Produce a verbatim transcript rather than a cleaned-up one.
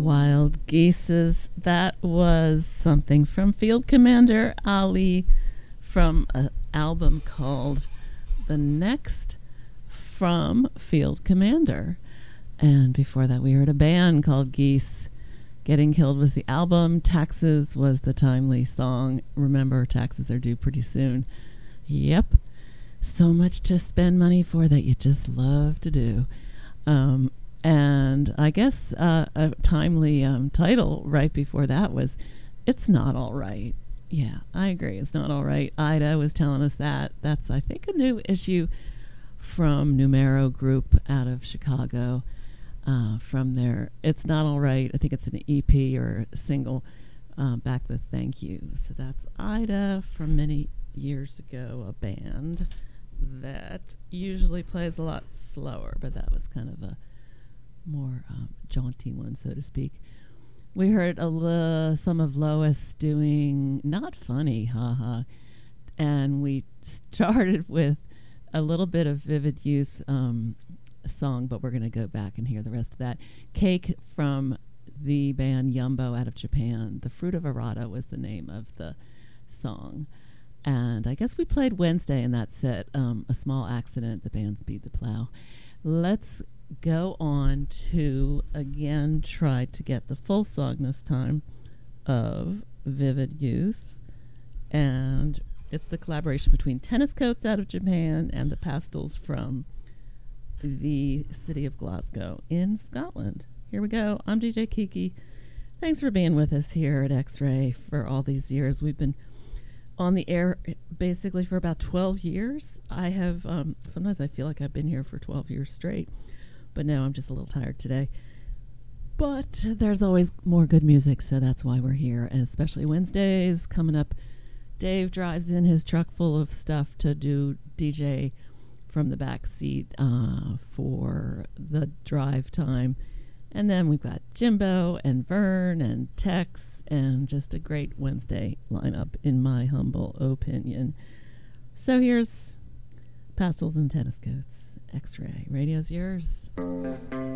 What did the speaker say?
Wild Geeses. That was something from Field Commander Ali from an album called The Next from Field Commander. And before that, we heard a band called Geese. Getting Killed was the album. Taxes was the timely song. Remember, taxes are due pretty soon. Yep. So much to spend money for that you just love to do. Um, and I guess uh, a timely um, title right before that was It's Not All Right. Yeah, I agree. It's not all right. Ida was telling us that. That's, I think, a new issue from Numero Group out of Chicago. Uh, from their It's Not All Right. I think it's an E P or a single uh, back with Thank You. So that's Ida from many years ago, a band that usually plays a lot slower, but that was kind of a more um, jaunty one, so to speak. We heard a li- some of Lois doing Not Funny, haha. And we started with a little bit of Vivid Youth um, song, but we're going to go back and hear the rest of that. Cake from the band Yumbo out of Japan. The Fruit of Arata was the name of the song. And I guess we played Wednesday in that set, um, A Small Accident, the band Speed the Plow. Let's go on to, again, try to get the full song this time of Vivid Youth. And it's the collaboration between Tennis Coats out of Japan and the Pastels from the city of Glasgow in Scotland. Here we go. I'm D J Kiki. Thanks for being with us here at X-Ray for all these years. We've been on the air basically for about twelve years. I have, um, sometimes I feel like I've been here for twelve years straight, but no, I'm just a little tired today. But there's always more good music, so that's why we're here, and especially Wednesdays coming up. Dave drives in his truck full of stuff to do D J from the back seat uh, for the drive time. And then we've got Jimbo and Vern and Tex and just a great Wednesday lineup, in my humble opinion. So here's Pastels and Tennis Coats. X-Ray. Radio's yours.